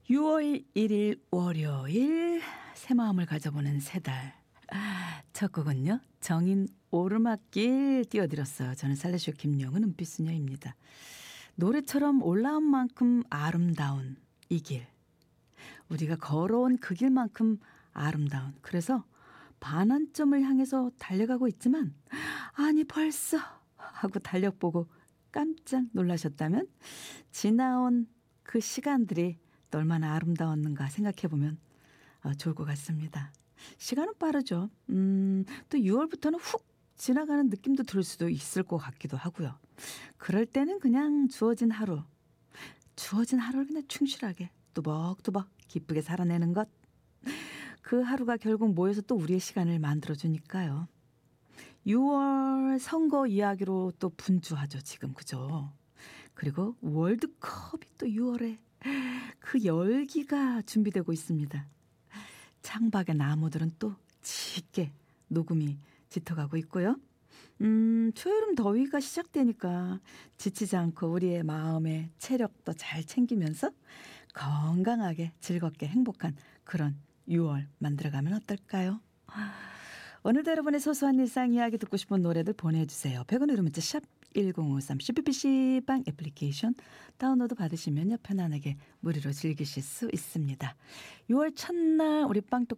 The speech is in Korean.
6월 1일 월요일 새 마음을 가져보는 새 달. 첫 곡은요. 정인 오르막길 띄워드렸어요. 저는 살레쇼 김영은 은빛소녀입니다. 노래처럼 올라온 만큼 아름다운 이 길. 우리가 걸어온 그 길만큼 아름다운. 그래서 반환점을 향해서 달려가고 있지만 아니 벌써 하고 달력보고 깜짝 놀라셨다면 지나온 그 시간들이 또 얼마나 아름다웠는가 생각해보면 좋을 것 같습니다. 시간은 빠르죠. 또 6월부터는 훅 지나가는 느낌도 들 수도 있을 것 같기도 하고요. 그럴 때는 그냥 주어진 하루를 그냥 충실하게 또박또박 기쁘게 살아내는 것. 그 하루가 결국 모여서 또 우리의 시간을 만들어주니까요. 6월 선거 이야기로 또 분주하죠, 지금. 그죠? 그리고 월드컵이 또 6월에 그 열기가 준비되고 있습니다. 창밖의 나무들은 또 짙게 녹음이 짙어가고 있고요. 초여름 더위가 시작되니까 지치지 않고 우리의 마음의 체력도 잘 챙기면서 건강하게 즐겁게 행복한 그런 6월 만들어가면 어떨까요? 오늘도 여러분의 소소한 일상 이야기 듣고 싶은 노래들 보내주세요. 100원의 문자 샵 1053 CPPC방 애플리케이션 다운로드 받으시면요. 편안하게 무료로 즐기실 수 있습니다. 6월 첫날 우리 빵떡